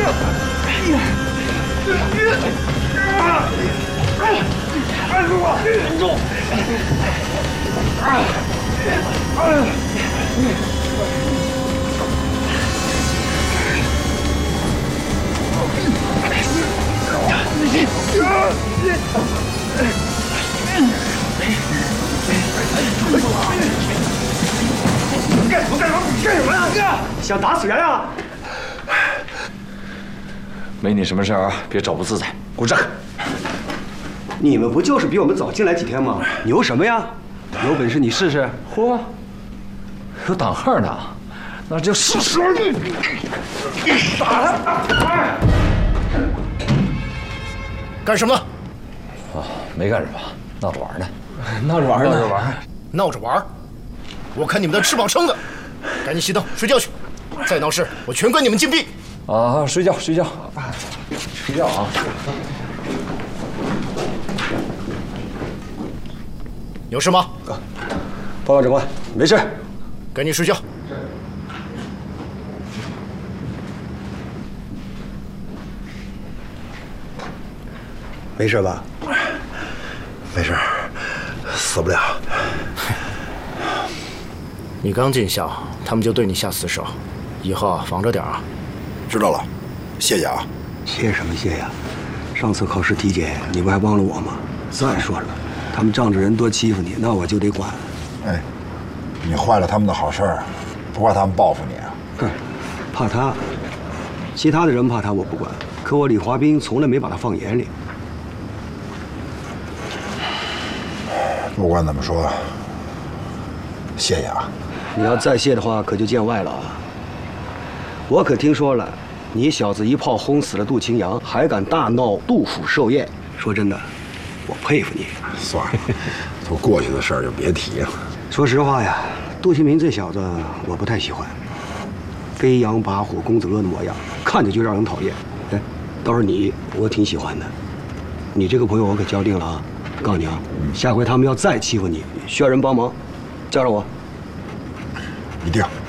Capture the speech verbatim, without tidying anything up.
按住我！忍住！哎！哎！干什么干什么？干什么呀？想打死人啊？ 没你什么事儿啊，别找不自在，给我站开！ 你们不就是比我们早进来几天吗？牛什么呀？有本事你试试！ 嚯，有挡号的，那就试试。 打他！ 干什么？ 啊，没干什么，闹着玩呢。 闹着玩呢？ 闹着玩， 闹着玩！我看你们的吃饱撑的，赶紧熄灯睡觉去。再闹事，我全关你们禁闭。 啊，睡觉睡觉，睡觉啊！ 有事吗？ 报告长官，没事。 赶紧睡觉。 没事吧？ 没事，死不了。 你刚进校，他们就对你下死手，以后防着点啊。 知道了，谢谢啊。 谢什么谢呀？上次考试体检，你不还帮了我吗？再说了，他们仗着人多欺负你，那我就得管。 哎，你坏了他们的好事儿，不怕他们报复你啊？ 哼，怕他，其他的人怕他我不管，可我李华斌从来没把他放眼里。 不管怎么说，谢谢啊。 你要再谢的话，可就见外了啊！我可听说了，你小子一炮轰死了杜青阳，还敢大闹杜府寿宴。说真的，我佩服你。 算了，都过去的事儿就别提了。 说实话呀，杜新民这小子我不太喜欢，飞扬跋扈、公子哥的模样，看着就让人讨厌。哎，倒是你，我挺喜欢的。你这个朋友我可交定了啊！告诉你啊，下回他们要再欺负你，需要人帮忙，叫上我。 一定。